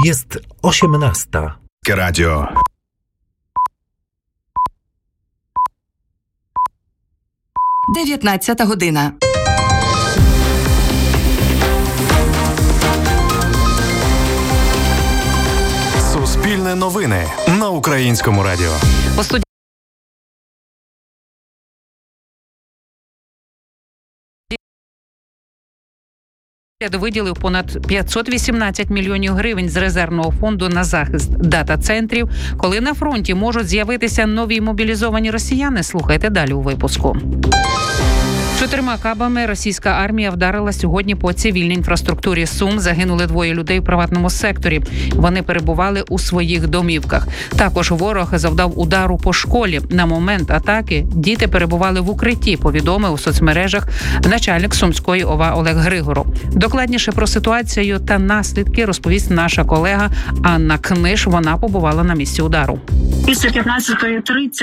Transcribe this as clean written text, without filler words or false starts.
Jest 18. Radio. Дев'ятнадцята година. Суспільне новини на Українському радіо. Виділив понад 518 мільйонів гривень з резервного фонду на захист дата-центрів. Коли на фронті можуть з'явитися нові мобілізовані росіяни, слухайте далі у випуску. 4 кабами російська армія вдарила сьогодні по цивільній інфраструктурі Сум. Загинули 2 людей в приватному секторі. Вони перебували у своїх домівках. Також ворог завдав удару по школі. На момент атаки діти перебували в укритті, повідомив у соцмережах начальник Сумської ОВА Олег Григоров. Докладніше про ситуацію та наслідки розповість наша колега Анна Книж. Вона побувала на місці удару. Після 15:30